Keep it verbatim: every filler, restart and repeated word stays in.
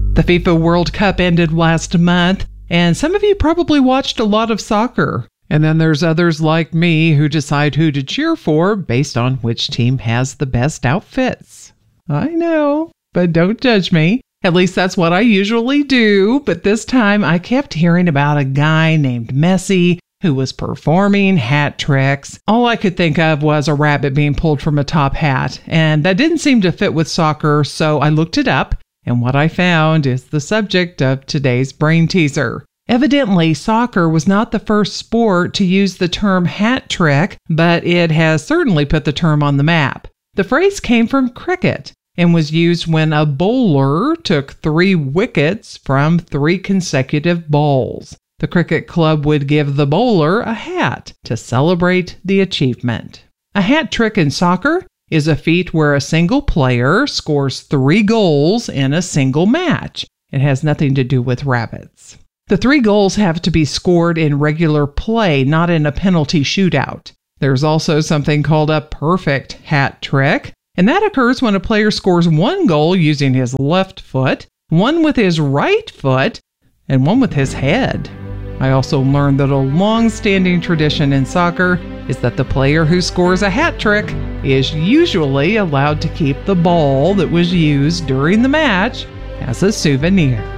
The FIFA World Cup ended last month, and some of you probably watched a lot of soccer. And then there's others like me who decide who to cheer for based on which team has the best outfits. I know, but don't judge me. At least that's what I usually do. But this time I kept hearing about a guy named Messi who was performing hat tricks. All I could think of was a rabbit being pulled from a top hat, and that didn't seem to fit with soccer, so I looked it up, and what I found is the subject of today's brain teaser. Evidently, soccer was not the first sport to use the term hat trick, but it has certainly put the term on the map. The phrase came from cricket and was used when a bowler took three wickets from three consecutive balls. The cricket club would give the bowler a hat to celebrate the achievement. A hat trick in soccer is a feat where a single player scores three goals in a single match. It has nothing to do with rabbits. The three goals have to be scored in regular play, not in a penalty shootout. There's also something called a perfect hat trick, and that occurs when a player scores one goal using his left foot, one with his right foot, and one with his head. I also learned that a long-standing tradition in soccer is that the player who scores a hat trick is usually allowed to keep the ball that was used during the match as a souvenir.